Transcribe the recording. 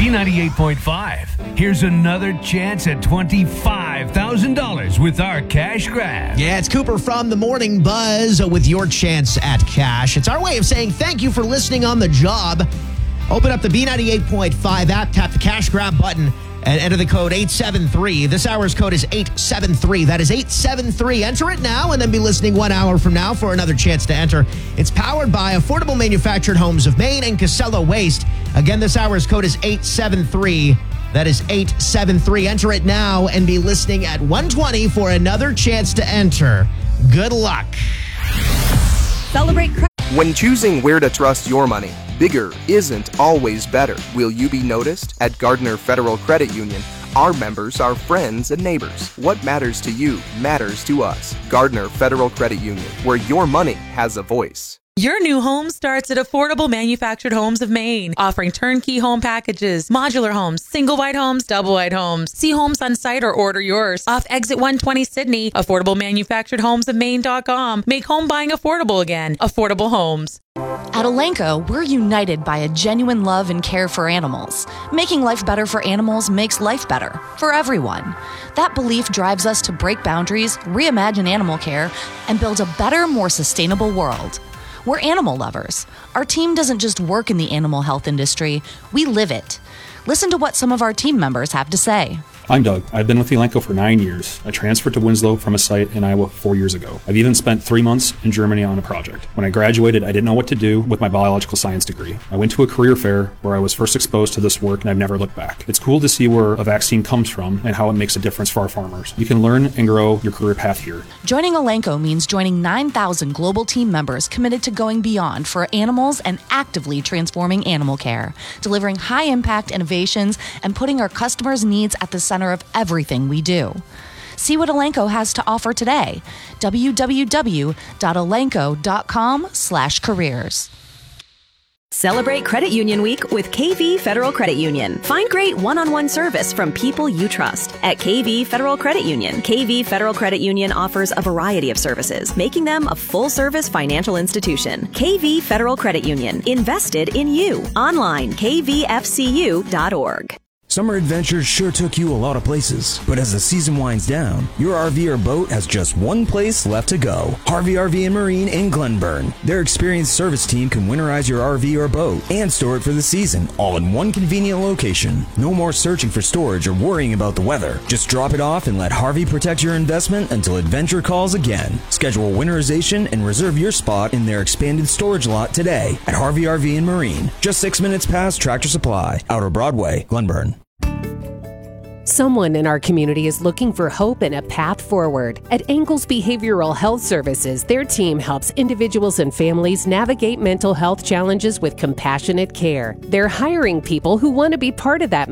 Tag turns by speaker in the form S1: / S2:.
S1: B98.5. Here's another chance at $25,000 with our cash grab.
S2: Yeah, it's Cooper from the Morning Buzz with your chance at cash. It's our way of saying thank you for listening on the job. Open up the B98.5 app, tap the cash grab button, and enter the code 873. This hour's code is 873. That is 873. Enter it now and then be listening 1 hour from now for another chance to enter. It's powered by Affordable Manufactured Homes of Maine and Casella Waste. Again, this hour's code is 873. That is 873. Enter it now and be listening at 1:20 for another chance to enter. Good luck.
S3: Celebrate.
S4: When choosing where to trust your money, bigger isn't always better. Will you be noticed? At Gardner Federal Credit Union, our members are friends and neighbors. What matters to you matters to us. Gardner Federal Credit Union, where your money has a voice.
S3: Your new home starts at Affordable Manufactured Homes of Maine, offering turnkey home packages, modular homes, single wide homes, double wide homes. See homes on site or order yours. Off exit 120 Sydney, AffordableManufacturedHomesofMaine.com. Make home buying affordable again. Affordable Homes.
S5: At Elanco, we're united by a genuine love and care for animals. Making life better for animals makes life better for everyone. That belief drives us to break boundaries, reimagine animal care, and build a better, more sustainable world. We're animal lovers. Our team doesn't just work in the animal health industry, we live it. Listen to what some of our team members have to say.
S6: I'm Doug. I've been with Elanco for 9 years. I transferred to Winslow from a site in Iowa 4 years ago. I've even spent 3 months in Germany on a project. When I graduated, I didn't know what to do with my biological science degree. I went to a career fair where I was first exposed to this work, and I've never looked back. It's cool to see where a vaccine comes from and how it makes a difference for our farmers. You can learn and grow your career path here.
S5: Joining Elanco means joining 9,000 global team members committed to going beyond for animals and actively transforming animal care, delivering high-impact innovations and putting our customers' needs at the center of everything we do. See what Elanco has to offer today. www.elanco.com/careers.
S7: Celebrate Credit Union Week with KV Federal Credit Union. Find great one-on-one service from people you trust at KV Federal Credit Union. KV Federal Credit Union offers a variety of services, making them a full-service financial institution. KV Federal Credit Union. Invested in you. Online, kvfcu.org.
S8: Summer adventures sure took you a lot of places, but as the season winds down, your RV or boat has just one place left to go. Harvey RV and Marine in Glenburn. Their experienced service team can winterize your RV or boat and store it for the season, all in one convenient location. No more searching for storage or worrying about the weather. Just drop it off and let Harvey protect your investment until adventure calls again. Schedule winterization and reserve your spot in their expanded storage lot today at Harvey RV and Marine. Just 6 minutes past Tractor Supply, Outer Broadway, Glenburn.
S9: Someone in our community is looking for hope and a path forward. At Angles Behavioral Health Services, their team helps individuals and families navigate mental health challenges with compassionate care. They're hiring people who want to be part of that